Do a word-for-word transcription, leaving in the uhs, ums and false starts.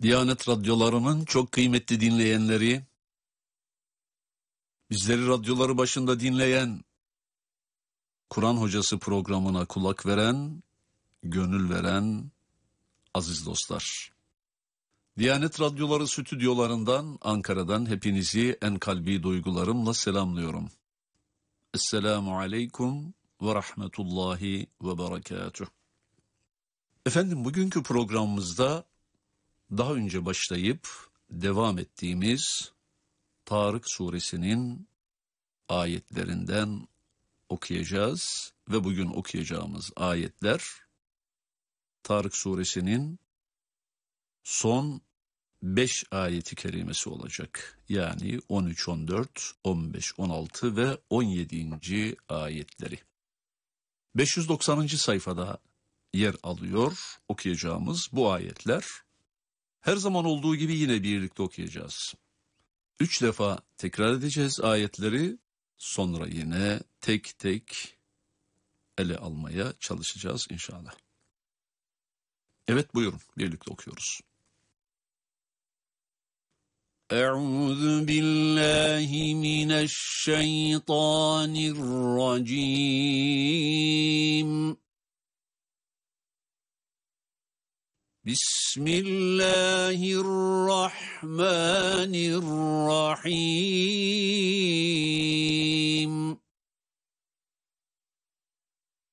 Diyanet radyolarının çok kıymetli dinleyenleri, bizleri radyoları başında dinleyen, Kur'an hocası programına kulak veren, gönül veren aziz dostlar. Diyanet radyoları stüdyolarından, Ankara'dan hepinizi en kalbi duygularımla selamlıyorum. Esselamu aleyküm ve rahmetullahi ve berekatuh. Efendim, bugünkü programımızda daha önce başlayıp devam ettiğimiz Tarık suresinin ayetlerinden okuyacağız ve bugün okuyacağımız ayetler Tarık suresinin son beş ayeti kerimesi olacak. Yani on üç, on dört, on beş, on altı ve on yedinci ayetleri. beş yüz doksanıncı sayfada yer alıyor okuyacağımız bu ayetler. Her zaman olduğu gibi yine birlikte okuyacağız. Üç defa tekrar edeceğiz ayetleri, sonra yine tek tek ele almaya çalışacağız inşallah. Evet, buyurun, birlikte okuyoruz. Euzu billahi mineşşeytanirracim. Bismillahirrahmanirrahim.